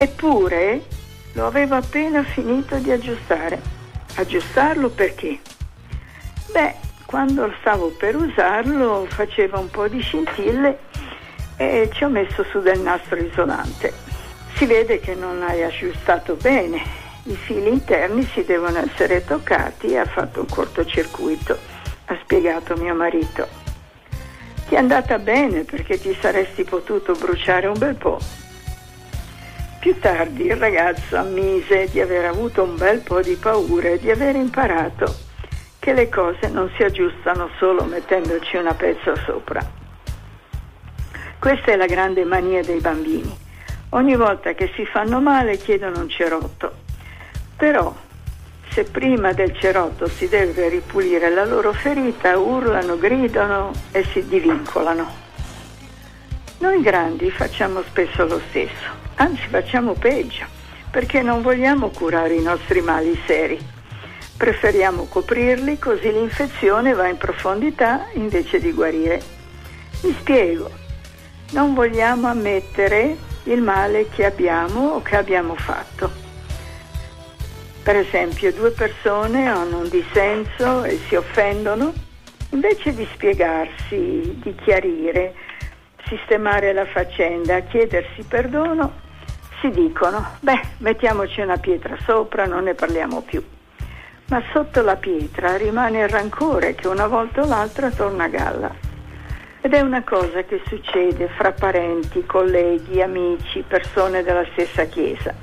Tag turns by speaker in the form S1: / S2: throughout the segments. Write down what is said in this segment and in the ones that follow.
S1: Eppure lo avevo appena finito di aggiustare. Aggiustarlo perché? Quando stavo per usarlo faceva un po' di scintille e ci ho messo su del nastro isolante. Si vede che non hai aggiustato bene. I fili interni si devono essere toccati e ha fatto un cortocircuito, ha spiegato mio marito. Ti è andata bene perché ti saresti potuto bruciare un bel po'. Più tardi il ragazzo ammise di aver avuto un bel po' di paura e di aver imparato che le cose non si aggiustano solo mettendoci una pezza sopra. Questa è la grande mania dei bambini. Ogni volta che si fanno male chiedono un cerotto. Però, se prima del cerotto si deve ripulire la loro ferita, urlano, gridano e si divincolano. Noi grandi facciamo spesso lo stesso, anzi facciamo peggio, perché non vogliamo curare i nostri mali seri. Preferiamo coprirli così l'infezione va in profondità invece di guarire. Mi spiego, non vogliamo ammettere il male che abbiamo o che abbiamo fatto. Per esempio, due persone hanno un dissenso e si offendono, invece di spiegarsi, di chiarire, sistemare la faccenda, chiedersi perdono, si dicono, mettiamoci una pietra sopra, non ne parliamo più. Ma sotto la pietra rimane il rancore che una volta o l'altra torna a galla. Ed è una cosa che succede fra parenti, colleghi, amici, persone della stessa chiesa.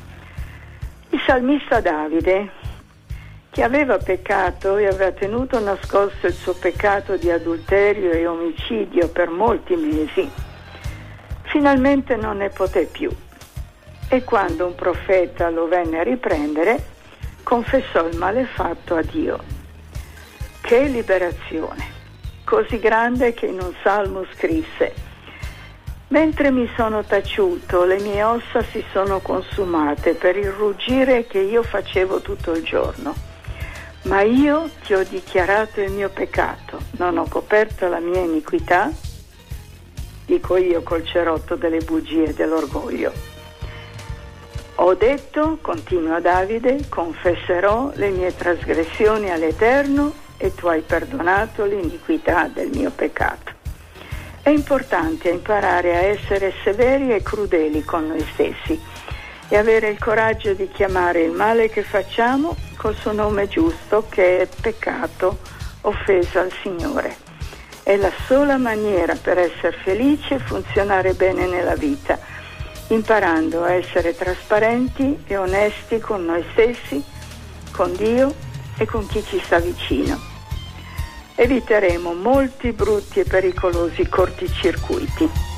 S1: Il salmista Davide, che aveva peccato e aveva tenuto nascosto il suo peccato di adulterio e omicidio per molti mesi, finalmente non ne poté più. E quando un profeta lo venne a riprendere, confessò il male fatto a Dio. Che liberazione! Così grande che in un salmo scrisse: mentre mi sono taciuto, le mie ossa si sono consumate per il ruggire che io facevo tutto il giorno. Ma io ti ho dichiarato il mio peccato, non ho coperto la mia iniquità, dico io col cerotto delle bugie e dell'orgoglio. Ho detto, continua Davide, confesserò le mie trasgressioni all'Eterno e tu hai perdonato l'iniquità del mio peccato. È importante imparare a essere severi e crudeli con noi stessi e avere il coraggio di chiamare il male che facciamo col suo nome giusto, che è peccato, offesa al Signore. È la sola maniera per essere felici e funzionare bene nella vita, imparando a essere trasparenti e onesti con noi stessi, con Dio e con chi ci sta vicino. Eviteremo molti brutti e pericolosi corticircuiti.